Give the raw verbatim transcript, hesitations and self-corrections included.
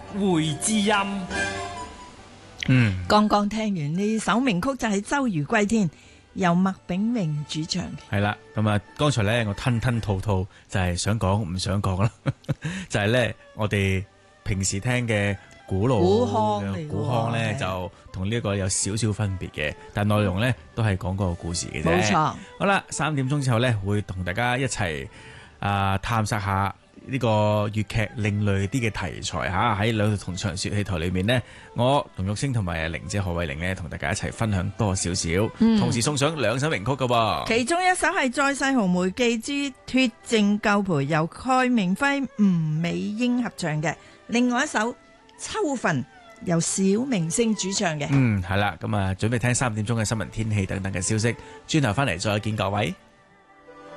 會之音。 嗯， 剛剛聽完呢首名曲就係《周瑜歸天》，由麥炳榮主唱嘅。 係啦，咁啊，剛才咧我吞吞吐吐就係想講唔想講啦，就係咧我哋平時聽嘅古老古腔嚟古腔咧， 係就同呢一個有少少分別嘅，但內容咧都係講個故事嘅啫。 冇錯。 好啦，三點鐘之後咧會同大家一齊啊、呃、探索下呢個粵劇另類啲嘅題材嚇，喺兩套同場說戲台裏面呢，我龍玉星同埋玲姐何慧玲呢，同大家一齊分享多少少， 嗯同時送上兩首名曲噶噃。 其中一首係《再世紅梅記之脱證救賠》，由蓋明輝、吳美英合唱嘅；另外一首《秋分》，由小明星主唱嘅。 嗯，係啦，咁啊，準備聽三點鐘嘅新聞、天氣等等嘅消息，轉頭翻嚟再見各位。